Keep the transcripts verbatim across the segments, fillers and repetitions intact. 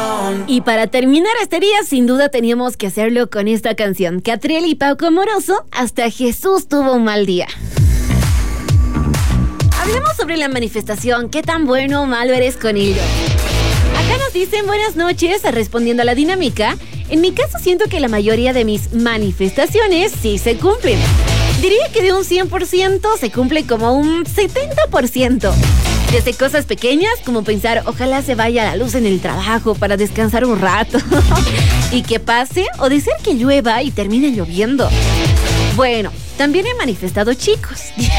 Y para terminar este día, sin duda teníamos que hacerlo con esta canción. Catriel y Pauco Moroso, Hasta Jesús tuvo un mal día. Hablemos sobre la manifestación. ¿Qué tan bueno o malo eres con ello? Acá nos dicen buenas noches, respondiendo a la dinámica. En mi caso siento que la mayoría de mis manifestaciones sí se cumplen. Diría que de un cien por ciento se cumple como un setenta por ciento. Desde cosas pequeñas como pensar ojalá se vaya la luz en el trabajo para descansar un rato y que pase, o de ser que llueva y termine lloviendo. Bueno, también he manifestado chicos.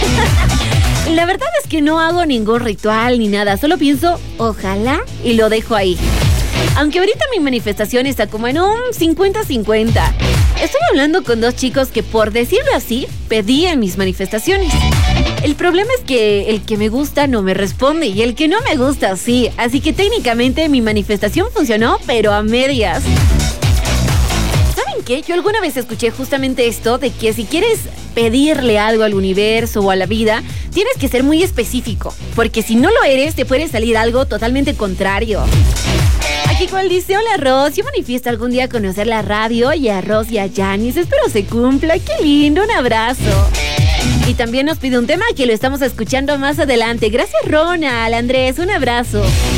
La verdad es que no hago ningún ritual ni nada, solo pienso ojalá y lo dejo ahí. Aunque ahorita mi manifestación está como en un cincuenta cincuenta. Estoy hablando con dos chicos que, por decirlo así, pedían mis manifestaciones. El problema es que el que me gusta no me responde y el que no me gusta sí. Así que técnicamente mi manifestación funcionó, pero a medias. ¿Saben qué? Yo alguna vez escuché justamente esto de que si quieres pedirle algo al universo o a la vida, tienes que ser muy específico. Porque si no lo eres, te puede salir algo totalmente contrario. Aquí cual dice, hola Ros, yo manifiesto algún día conocer la radio y a Ros y a Yanis, espero se cumpla, qué lindo, un abrazo. Y también nos pide un tema que lo estamos escuchando más adelante. Gracias Ronald, Andrés, un abrazo.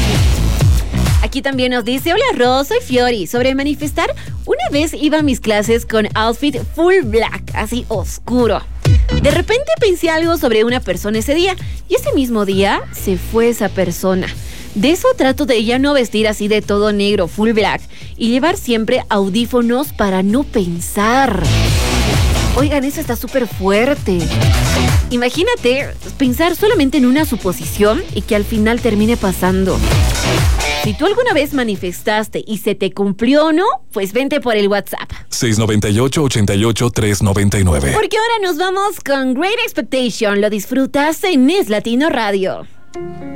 Aquí también nos dice, hola Ros, soy Fiori, sobre manifestar, una vez iba a mis clases con outfit full black, así oscuro. De repente pensé algo sobre una persona ese día y ese mismo día se fue esa persona. De eso trato de ya no vestir así de todo negro, full black, y llevar siempre audífonos para no pensar. Oigan, eso está súper fuerte. Imagínate pensar solamente en una suposición y que al final termine pasando. Si tú alguna vez manifestaste y se te cumplió o no, pues vente por el WhatsApp. seis nueve ocho, ocho ocho, tres nueve nueve. Porque ahora nos vamos con Great Expectation. Lo disfrutas en Es Latino Radio.